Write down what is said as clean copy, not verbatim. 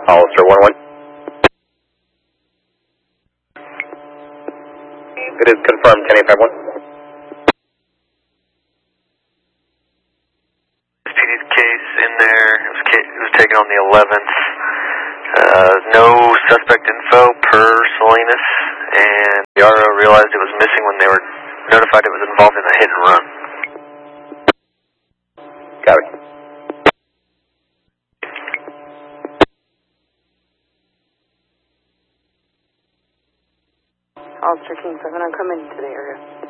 Hollister 1-1. It is confirmed, 10851. SPD's case in there. It was taken on the 11th. No suspect info per Salinas, and the RO realized it was missing when they were notified it was involved in a hit and run. Got it. Officer King 7, I'm coming to the area.